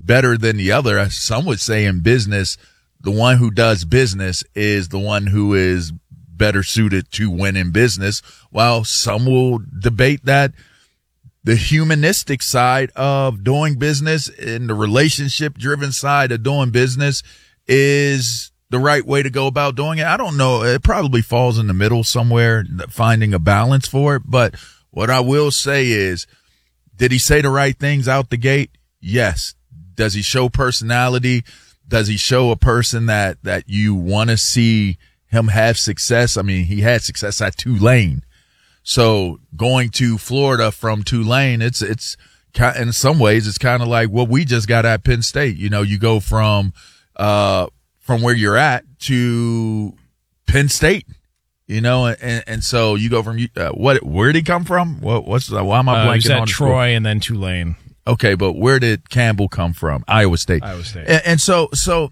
better than the other. Some would say in business, the one who does business is the one who is better suited to win in business, while some will debate that the humanistic side of doing business and the relationship driven side of doing business is the right way to go about doing it. I don't know. It probably falls in the middle somewhere, finding a balance for it. But what I will say is, did he say the right things out the gate? Yes. Does he show personality? Does he show a person that you want to see him have success? I mean, he had success at Tulane. So going to Florida from Tulane, it's in some ways, it's kind of like what we just got at Penn State. You know, you go from where you're at to Penn State, you know, and so you go from, where did he come from? Why am I blanking on? He was at Troy and then Tulane. Okay. But where did Campbell come from? Iowa State. And so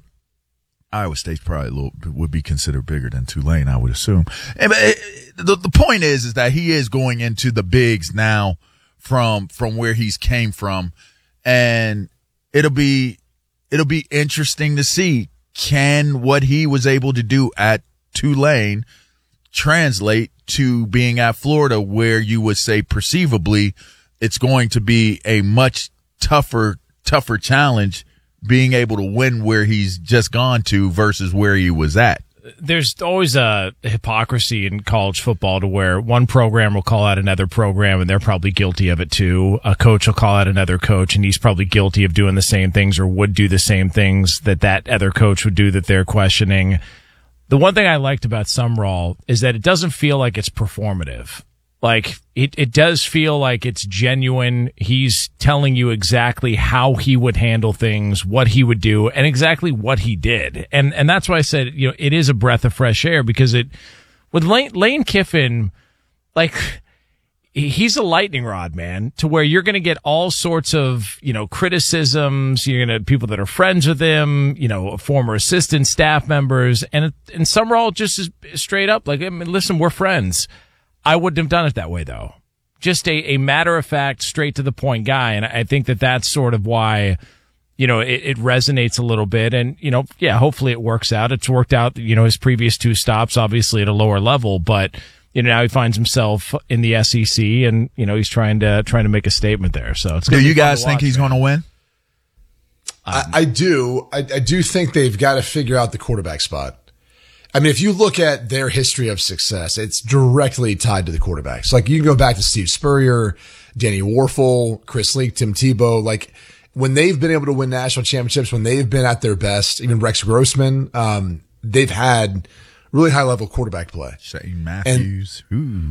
Iowa State's probably would be considered bigger than Tulane, I would assume. And, the point is that he is going into the bigs now from where he's came from. And it'll be interesting to see, can what he was able to do at Tulane translate to being at Florida, where you would say perceivably it's going to be a much tougher challenge being able to win where he's just gone to versus where he was at. There's always a hypocrisy in college football to where one program will call out another program and they're probably guilty of it too. A coach will call out another coach and he's probably guilty of doing the same things or would do the same things that other coach would do that they're questioning. The one thing I liked about Sumrall is that it doesn't feel like it's performative. Like, it does feel like it's genuine. He's telling you exactly how he would handle things, what he would do, and exactly what he did. And that's why I said, you know, it is a breath of fresh air, because with Lane Kiffin, like, he's a lightning rod, man, to where you're going to get all sorts of, you know, criticisms. You're going to people that are friends with him, you know, former assistant staff members, and Sumrall just is straight up like, I mean, listen, we're friends. I wouldn't have done it that way, though. Just a matter-of-fact, straight-to-the-point guy, and I think that's sort of why, you know, it resonates a little bit, and, you know, yeah, hopefully it works out. It's worked out, you know, his previous two stops, obviously at a lower level, but, you know, now he finds himself in the SEC, and, you know, he's trying to make a statement there. So it's. Do you guys think he's going to win? I do. I do think they've got to figure out the quarterback spot. I mean, if you look at their history of success, it's directly tied to the quarterbacks. Like, you can go back to Steve Spurrier, Danny Warfel, Chris Leak, Tim Tebow. Like, when they've been able to win national championships, when they've been at their best, even Rex Grossman, they've had really high level quarterback play. Shane Matthews.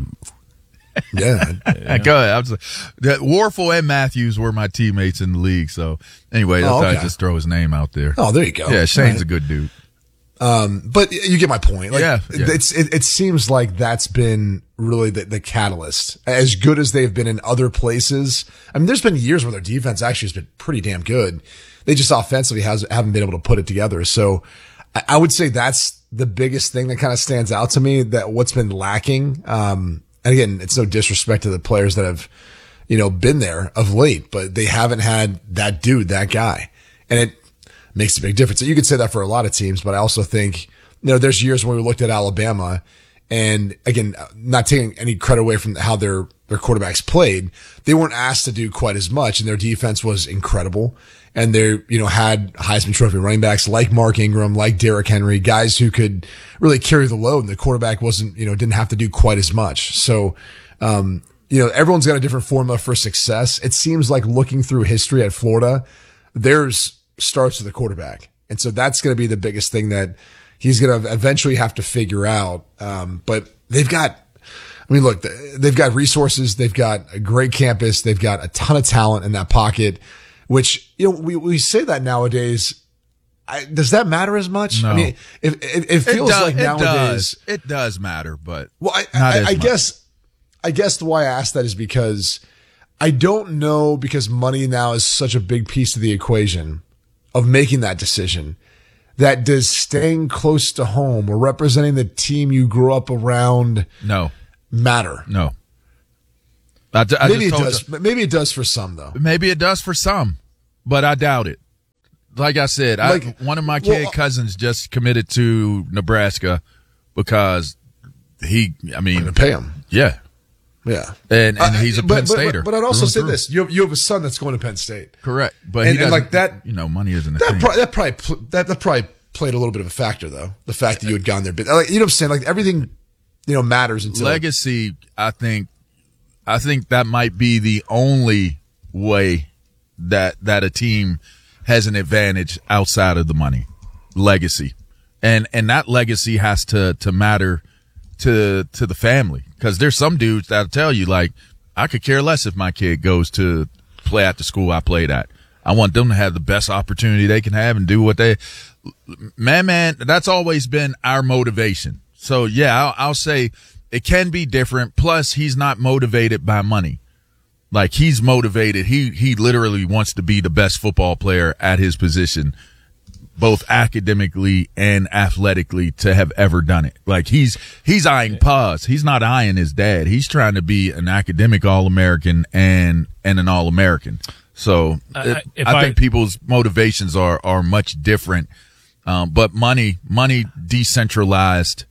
Yeah. Go ahead. Warfel and Matthews were my teammates in the league. So anyway, I thought I'd just throw his name out there. Oh, there you go. Yeah. Shane's a good dude. But you get my point. Like, yeah. It seems like that's been really the catalyst. As good as they've been in other places. I mean, there's been years where their defense actually has been pretty damn good. They just offensively haven't been able to put it together. So I would say that's the biggest thing that kind of stands out to me, that what's been lacking. And again, it's no disrespect to the players that have, you know, been there of late, but they haven't had that dude, that guy. And it makes a big difference. So you could say that for a lot of teams, but I also think, you know, there's years when we looked at Alabama, and again, not taking any credit away from how their quarterbacks played, they weren't asked to do quite as much, and their defense was incredible. And they, you know, had Heisman Trophy running backs like Mark Ingram, like Derrick Henry, guys who could really carry the load, and the quarterback wasn't, you know, didn't have to do quite as much. So, you know, everyone's got a different formula for success. It seems like, looking through history at Florida, there's starts with the quarterback. And so that's going to be the biggest thing that he's going to eventually have to figure out. But they've got resources. They've got a great campus. They've got a ton of talent in that pocket, which, you know, we say that nowadays. Does that matter as much? No. I mean, it feels like nowadays it does matter, but I guess why I asked that is because I don't know, because money now is such a big piece of the equation of making that decision, that does staying close to home or representing the team you grew up around matter? No. Maybe it does for some, though. Maybe it does for some, but I doubt it. like I said, one of my cousins just committed to Nebraska because I'm going to pay him. Yeah. Yeah. And he's a Penn Stater. But I'd also say this. You have a son that's going to Penn State. Correct. But and like that, money isn't a thing. That probably played a little bit of a factor, though. The fact that you had gone there. But, like, you know what I'm saying? Like, everything, matters until. Legacy, I think that might be the only way that a team has an advantage outside of the money. Legacy. And that legacy has to matter to the family, because there's some dudes that'll tell you, like, I could care less if my kid goes to play at the school I played at. I want them to have the best opportunity they can have and do what they man, that's always been our motivation. So yeah, I'll say it can be different. Plus, he's not motivated by money. Like, he's motivated. He literally wants to be the best football player at his position, both academically and athletically, to have ever done it. Like, he's eyeing pause. He's not eyeing his dad. He's trying to be an academic All-American and an All-American. So I think people's motivations are much different. But money decentralized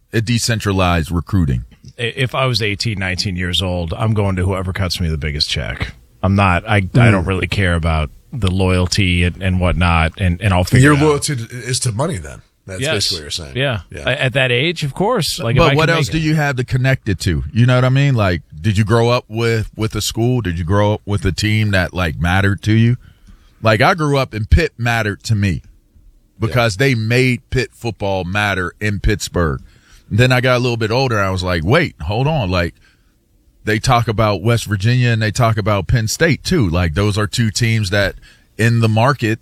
recruiting. If I was 18, 19 years old, I'm going to whoever cuts me the biggest check. I don't really care about the loyalty and whatnot, and I'll figure it out. Your loyalty is to money, then. That's basically what you're saying. Yeah. At that age, of course. Like, but what else do you have to connect it to? You know what I mean? Like, did you grow up with a school? Did you grow up with a team that, like, mattered to you? Like, I grew up and Pitt mattered to me because they made Pitt football matter in Pittsburgh. Then I got a little bit older. I was like, wait, hold on. Like, they talk about West Virginia and they talk about Penn State too. Like, those are two teams that in the market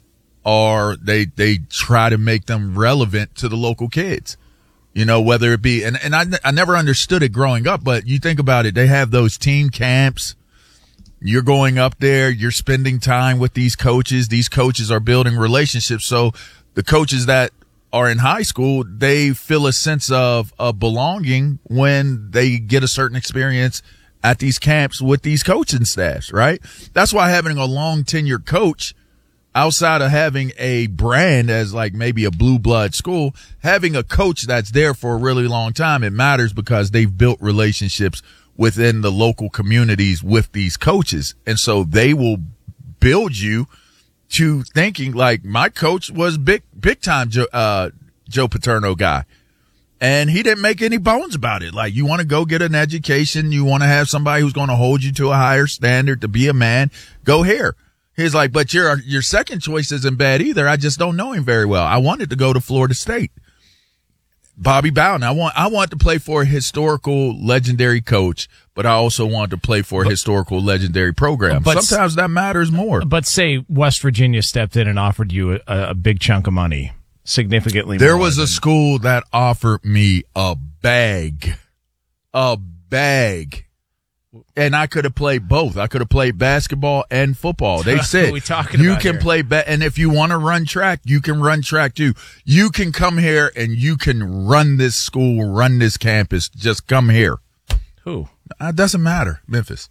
they try to make them relevant to the local kids, whether it be, and I never understood it growing up, but you think about it, they have those team camps. You're going up there, you're spending time with these coaches. These coaches are building relationships. So the coaches that are in high school, they feel a sense of belonging when they get a certain experience at these camps with these coaching staffs, right? That's why having a long tenured coach, outside of having a brand as like maybe a blue blood school, having a coach that's there for a really long time, it matters because they've built relationships within the local communities with these coaches. And so they will build you to thinking, like, my coach was big time Joe Paterno guy. And he didn't make any bones about it. Like, you want to go get an education. You want to have somebody who's going to hold you to a higher standard to be a man. Go here. He's like, but your second choice isn't bad either. I just don't know him very well. I wanted to go to Florida State. Bobby Bowden. I want to play for a historical, legendary coach, but I also want to play for a historical, legendary program. But sometimes that matters more. But say West Virginia stepped in and offered you a big chunk of money. Significantly there more. Was a school that offered me a bag, and I could have played both. I could have played basketball and football. They said you can play, and if you want to run track, you can run track too. You can come here and you can run this school, run this campus. Just come here. Who? It doesn't matter. Memphis.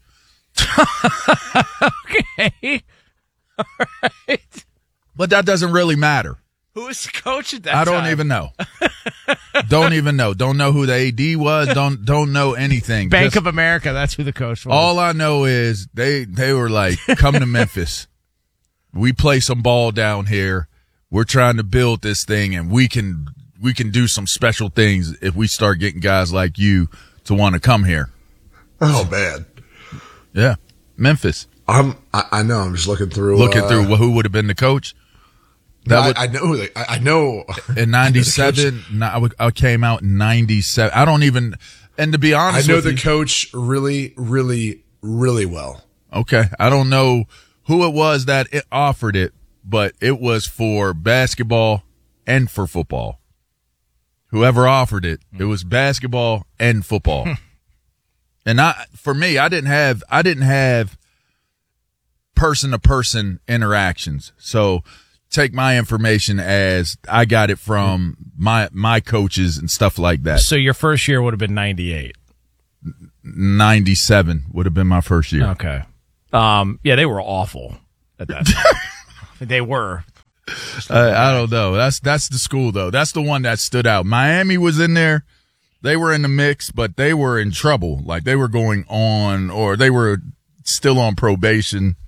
Okay. All right. But that doesn't really matter. Who was the coach at that time? I don't even know. Don't know who the AD was. Don't know anything. Bank of America, that's who the coach was. All I know is they were like, come to Memphis. We play some ball down here. We're trying to build this thing, and we can do some special things if we start getting guys like you to want to come here. Oh man. Yeah. Memphis. I know. I'm just looking through who would have been the coach. I know. In 97, I came out in 97. I don't even, and to be honest, I know the coach really, really, really well. Okay. I don't know who it was that offered it, but it was for basketball and for football. Whoever offered it, it was basketball and football. And for me, I didn't have person to person interactions. So, take my information as I got it from my coaches and stuff like that. So your first year would have been 98. 97 would have been my first year. Okay. Yeah, they were awful at that time. They were. I don't know. That's the school though. That's the one that stood out. Miami was in there. They were in the mix, but they were in trouble. Like they were going on, or they were still on probation.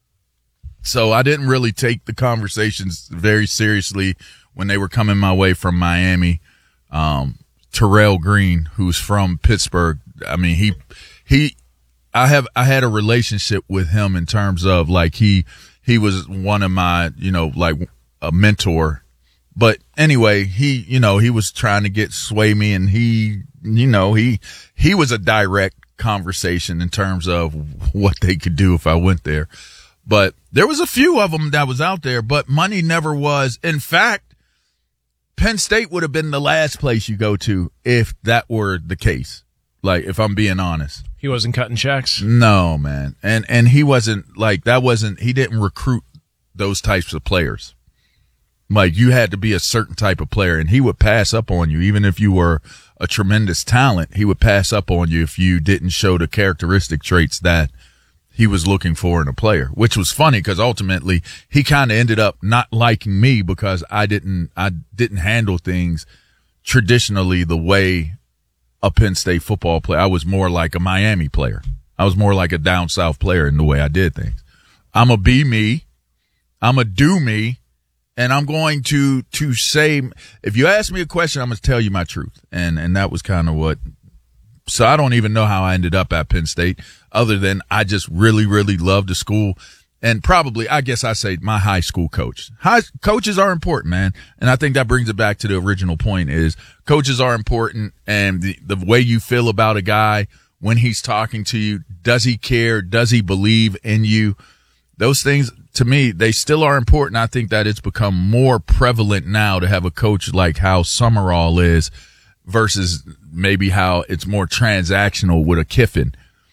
So I didn't really take the conversations very seriously when they were coming my way from Miami. Terrell Green, who's from Pittsburgh. I mean, I had a relationship with him in terms of like he was one of my, like a mentor. But anyway, he was trying to sway me, and he was a direct conversation in terms of what they could do if I went there. But there was a few of them that was out there, but money never was. In fact, Penn State would have been the last place you go to if that were the case. Like, if I'm being honest. He wasn't cutting checks? No, man. And he wasn't he didn't recruit those types of players. Like, you had to be a certain type of player, and he would pass up on you. Even if you were a tremendous talent, he would pass up on you if you didn't show the characteristic traits that he was looking for in a player, which was funny because ultimately he kind of ended up not liking me because I didn't handle things traditionally the way a Penn State football player. I was more like a Miami player. I was more like a down south player in the way I did things. I'm a be me. I'm a do me. And I'm going to say, if you ask me a question, I'm going to tell you my truth. And that was kind of what. So I don't even know how I ended up at Penn State other than I just really, really loved the school. And probably, I guess I say my high school coach. Coaches are important, man. And I think that brings it back to the original point is coaches are important. And the way you feel about a guy when he's talking to you, does he care? Does he believe in you? Those things, to me, they still are important. I think that it's become more prevalent now to have a coach like how Summerall is versus maybe how it's more transactional with a Kiffin.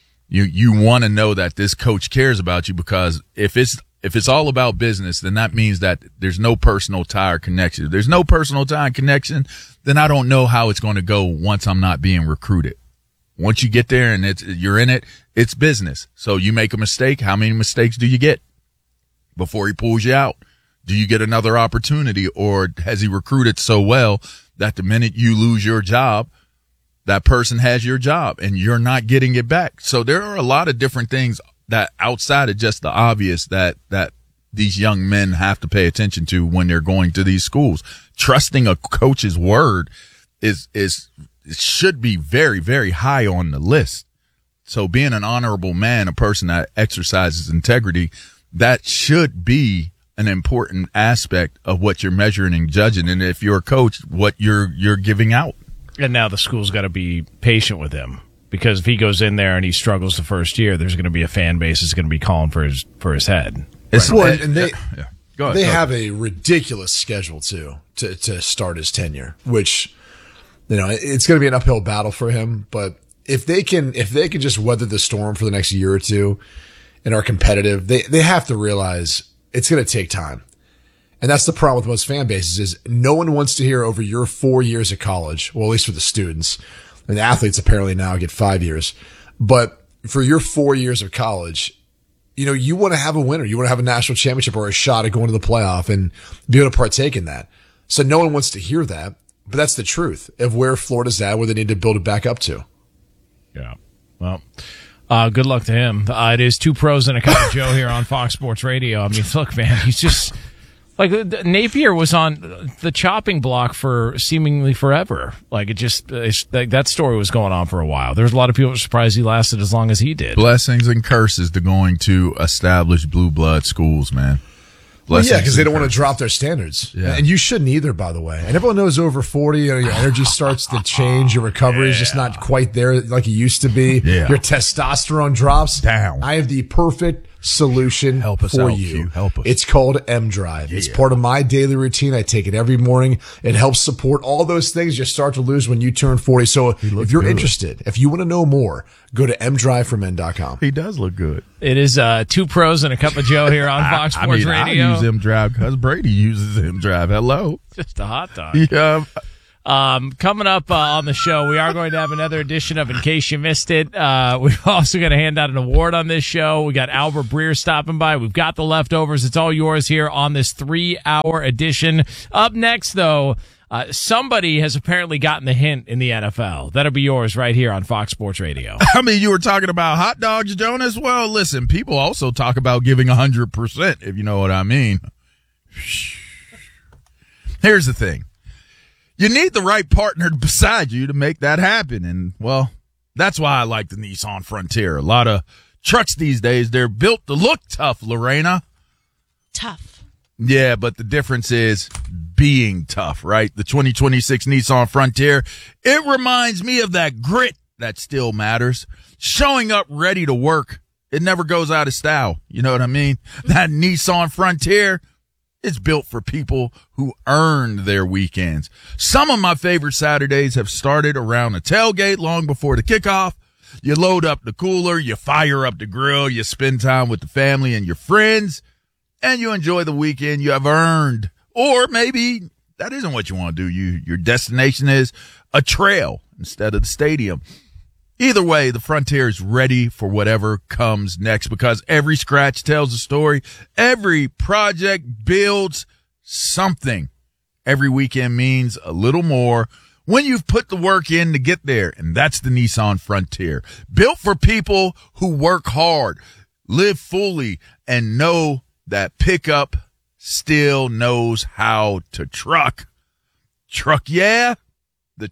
You want to know that this coach cares about you, because if it's all about business, then that means that there's no personal tie or connection. If there's no personal tie and connection, then I don't know how it's going to go once I'm not being recruited. Once you get there and you're in it, it's business. So you make a mistake. How many mistakes do you get before he pulls you out? Do you get another opportunity, or has he recruited so well that the minute you lose your job, that person has your job and you're not getting it back? So there are a lot of different things that outside of just the obvious that these young men have to pay attention to when they're going to these schools. Trusting a coach's word it should be very, very high on the list. So being an honorable man, a person that exercises integrity, that should be an important aspect of what you're measuring and judging. And if you're a coach, what you're giving out. And now the school's got to be patient with him, because if he goes in there and he struggles the first year, there's going to be a fan base that's going to be calling for his head. Right. And they Go ahead, they have a ridiculous schedule too to start his tenure, which it's going to be an uphill battle for him. But if they can just weather the storm for the next year or two and are competitive, they have to realize it's going to take time. And that's the problem with most fan bases is no one wants to hear over your 4 years of college. Well, at least for the students, and the athletes apparently now get 5 years, but for your 4 years of college, you want to have a winner. You want to have a national championship or a shot at going to the playoff and be able to partake in that. So no one wants to hear that, but that's the truth of where Florida's at, where they need to build it back up to. Yeah. Well, good luck to him. It is Two Pros and a Cup of Joe here on Fox Sports Radio. I mean, look, man, he's just like Napier was on the chopping block for seemingly forever. Like that story was going on for a while. There's a lot of people surprised he lasted as long as he did. Blessings and curses to going to established blue blood schools, man. Well, yeah, because they don't want to drop their standards. Yeah. And you shouldn't either, by the way. And everyone knows over 40, your energy starts to change. Your recovery is just not quite there like it used to be. Yeah. Your testosterone drops down. I have the perfect solution Help us for out, you. Q. Help us. It's called M-Drive. It's part of my daily routine. I take it every morning. It helps support all those things you start to lose when you turn 40. So if you're interested, if you want to know more, go to mdriveformen.com. He does look good. It is Two Pros and a Cup of Joe here on Fox Sports Radio. I use M-Drive because Brady uses M-Drive. Hello. Just a hot dog. Yeah. Coming up on the show, we are going to have another edition of In Case You Missed It. We're also going to hand out an award on this show. We got Albert Breer stopping by. We've got the leftovers. It's all yours here on this 3-hour edition. Up next, though, somebody has apparently gotten the hint in the NFL. That'll be yours right here on Fox Sports Radio. I mean, you were talking about hot dogs, Jonas. Well, listen, people also talk about giving 100%, if you know what I mean. Here's the thing. You need the right partner beside you to make that happen. And, well, that's why I like the Nissan Frontier. A lot of trucks these days, they're built to look tough, Lorena. Tough. Yeah, but the difference is being tough, right? The 2026 Nissan Frontier, it reminds me of that grit that still matters. Showing up ready to work. It never goes out of style. You know what I mean? That Nissan Frontier, it's built for people who earned their weekends. Some of my favorite Saturdays have started around the tailgate long before the kickoff. You load up the cooler, you fire up the grill, you spend time with the family and your friends, and you enjoy the weekend you have earned. Or maybe that isn't what you want to do. Your destination is a trail instead of the stadium. Either way, the Frontier is ready for whatever comes next because every scratch tells a story. Every project builds something. Every weekend means a little more when you've put the work in to get there. And that's the Nissan Frontier. Built for people who work hard, live fully, and know that pickup still knows how to truck. Truck, yeah. The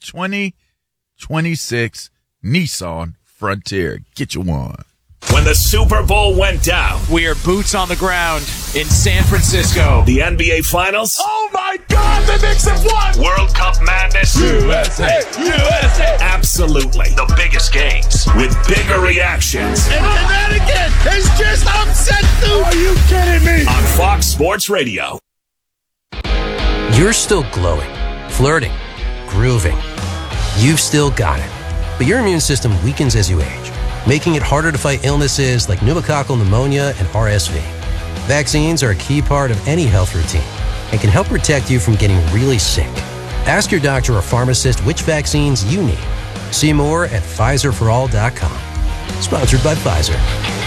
2026 Nissan Frontier. Get you one. When the Super Bowl went down, we are boots on the ground in San Francisco. The NBA Finals. Oh my God, the Knicks have won! World Cup madness. USA! USA! Absolutely. The biggest games with bigger reactions. And Connecticut is just upset too! Are you kidding me? On Fox Sports Radio. You're still glowing, flirting, grooving. You've still got it. But your immune system weakens as you age, making it harder to fight illnesses like pneumococcal pneumonia and RSV. Vaccines are a key part of any health routine and can help protect you from getting really sick. Ask your doctor or pharmacist which vaccines you need. See more at PfizerForAll.com. Sponsored by Pfizer.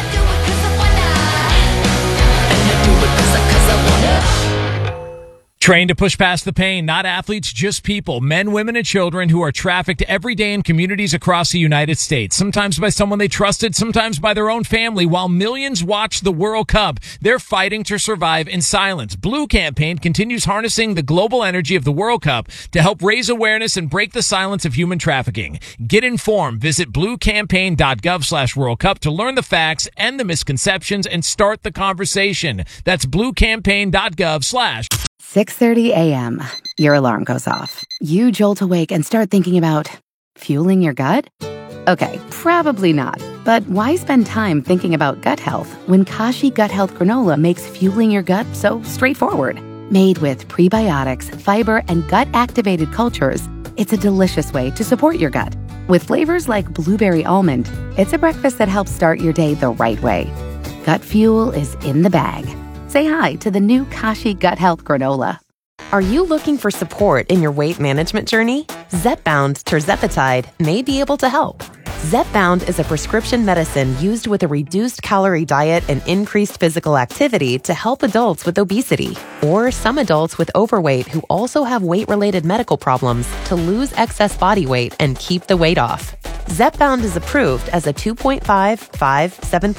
Trained to push past the pain, not athletes, just people, men, women, and children who are trafficked every day in communities across the United States, sometimes by someone they trusted, sometimes by their own family. While millions watch the World Cup, they're fighting to survive in silence. Blue Campaign continues harnessing the global energy of the World Cup to help raise awareness and break the silence of human trafficking. Get informed. Visit bluecampaign.gov/World Cup to learn the facts and the misconceptions and start the conversation. That's bluecampaign.gov/ 6:30 a.m. Your alarm goes off. You jolt awake and start thinking about fueling your gut? Okay, probably not. But why spend time thinking about gut health when Kashi Gut Health Granola makes fueling your gut so straightforward? Made with prebiotics, fiber, and gut-activated cultures, it's a delicious way to support your gut. With flavors like blueberry almond, it's a breakfast that helps start your day the right way. Gut fuel is in the bag. Say hi to the new Kashi Gut Health Granola. Are you looking for support in your weight management journey? Zepbound tirzepatide may be able to help. Zepbound is a prescription medicine used with a reduced calorie diet and increased physical activity to help adults with obesity or some adults with overweight who also have weight-related medical problems to lose excess body weight and keep the weight off. Zepbound is approved as a 2.5, 5,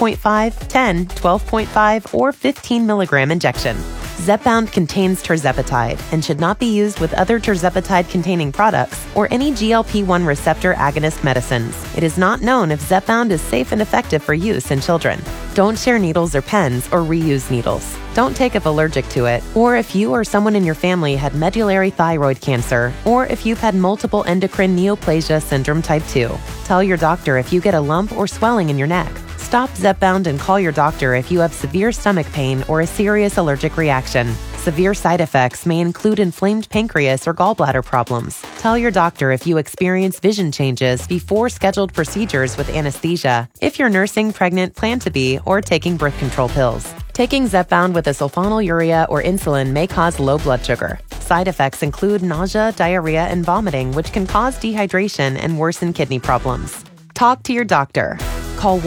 7.5, 10, 12.5, or 15 milligram injection. Zepbound contains tirzepatide and should not be used with other tirzepatide-containing products or any GLP-1 receptor agonist medicines. It is not known if Zepbound is safe and effective for use in children. Don't share needles or pens or reuse needles. Don't take if allergic to it, or if you or someone in your family had medullary thyroid cancer, or if you've had multiple endocrine neoplasia syndrome type 2. Tell your doctor if you get a lump or swelling in your neck. Stop Zepbound and call your doctor if you have severe stomach pain or a serious allergic reaction. Severe side effects may include inflamed pancreas or gallbladder problems. Tell your doctor if you experience vision changes before scheduled procedures with anesthesia, if you're nursing, pregnant, plan to be, or taking birth control pills. Taking Zepbound with a sulfonylurea or insulin may cause low blood sugar. side effects include nausea, diarrhea, and vomiting, which can cause dehydration and worsen kidney problems. Talk to your doctor. Call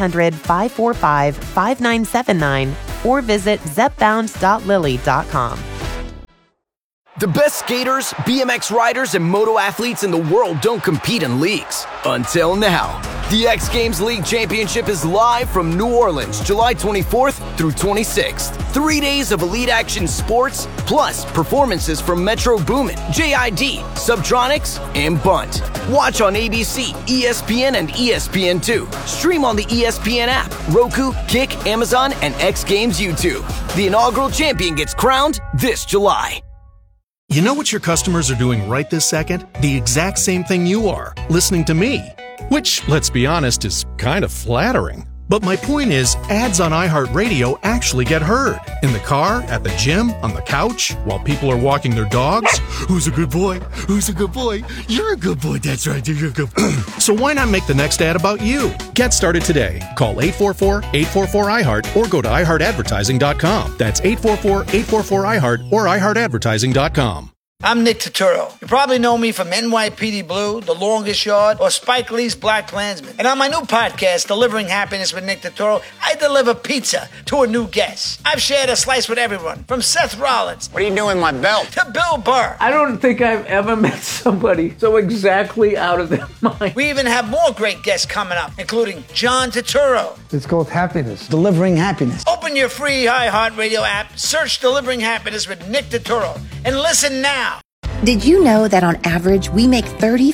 1-800-545-5979 or visit zepbound.lilly.com. The best skaters, BMX riders, and moto athletes in the world don't compete in leagues. Until now. The X Games League Championship is live from New Orleans, July 24th through 26th. 3 days of elite action sports, plus performances from Metro Boomin, JID, Subtronics, and Bunt. Watch on ABC, ESPN, and ESPN2. Stream on the ESPN app, Roku, Kick, Amazon, and X Games YouTube. The inaugural champion gets crowned this July. You know what your customers are doing right this second? The exact same thing you are, listening to me. Which, let's be honest, is kind of flattering. But my point is, ads on iHeartRadio actually get heard. In the car, at the gym, on the couch, while people are walking their dogs. Who's a good boy? Who's a good boy? You're a good boy, that's right, you're a good boy. So why not make the next ad about you? Get started today. Call 844-844-iHeart or go to iHeartAdvertising.com. That's 844-844-iHeart or iHeartAdvertising.com. I'm Nick Turturro. You probably know me from NYPD Blue, The Longest Yard, or Spike Lee's Black Klansman. And on my new podcast, Delivering Happiness with Nick Turturro, I deliver pizza to a new guest. I've shared a slice with everyone, from Seth Rollins. What are you doing with my belt? To Bill Burr. I don't think I've ever met somebody so exactly out of their mind. We even have more great guests coming up, including John Turturro. It's called Happiness. Delivering Happiness. Open your free iHeartRadio app, search Delivering Happiness with Nick Turturro, and listen now. Did you know that on average, we make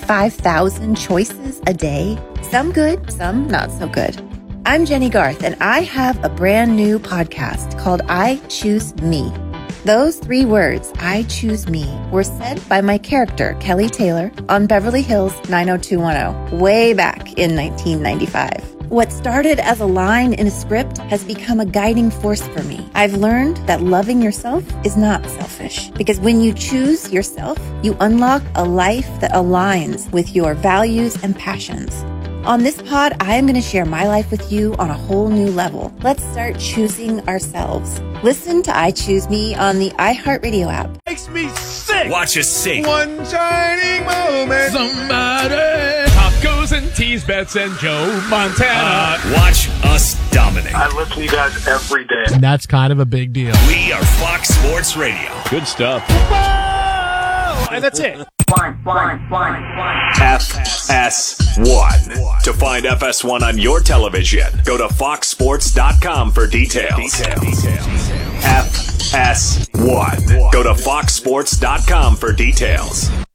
35,000 choices a day? Some good, some not so good. I'm Jenny Garth, and I have a brand new podcast called I Choose Me. Those 3 words, I choose me, were said by my character, Kelly Taylor, on Beverly Hills 90210, way back in 1995. What started as a line in a script has become a guiding force for me. I've learned that loving yourself is not selfish, because when you choose yourself, you unlock a life that aligns with your values and passions. On this pod, I am going to share my life with you on a whole new level. Let's start choosing ourselves. Listen to I Choose Me on the iHeartRadio app. Makes me sick. Watch us sing. One shining moment. Somebody. Tacos and tease bets and Joe Montana. Watch us dominate. I listen to you guys every day. And that's kind of a big deal. We are Fox Sports Radio. Good stuff. Whoa! And that's it. FS1. To find FS1 on your television, go to foxsports.com for details. FS1. Go to foxsports.com for details.